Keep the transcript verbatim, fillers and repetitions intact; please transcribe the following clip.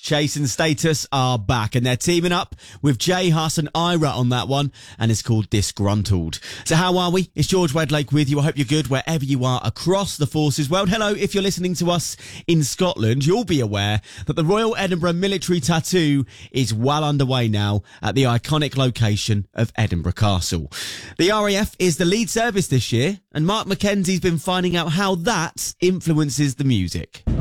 Chase and Status are back, and they're teaming up with J Hus and Ira on that one, and it's called Disgruntled. So how are we? It's George Wedlake with you. I hope you're good wherever you are across the forces world. Hello, if you're listening to us in Scotland, you'll be aware that the Royal Edinburgh Military Tattoo is well underway now at the iconic location of Edinburgh Castle. The R A F is the lead service this year, and Mark Mackenzie's been finding out how that influences the music.